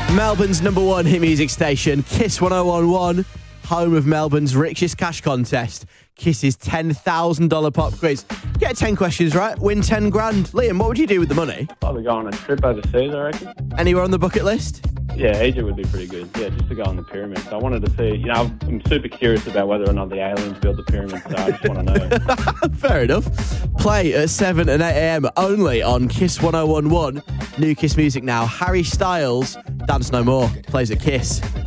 Melbourne's number one hit music station, Kiss 101.1, home of Melbourne's richest cash contest, Kiss's $10,000 pop quiz. Get 10 questions right, win 10 grand. Liam, what would you do with the money? Probably go on a trip overseas, I reckon. Anywhere on the bucket list? Yeah, Egypt would be pretty good. Yeah, just to go on the pyramids. I wanted to see, I'm super curious about whether or not the aliens built the pyramids, so I just want to know. Fair enough. Play at 7 and 8 a.m. only on Kiss 101.1. New Kiss music now. Harry Styles, Dance No More, plays at Kiss.